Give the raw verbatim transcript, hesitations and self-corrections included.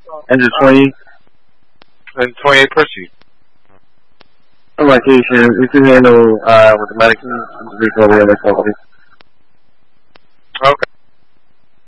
Engine twenty. And twenty-eight, proceed. On location, we can handle uh, with the medicine and vehicle the other company. Okay.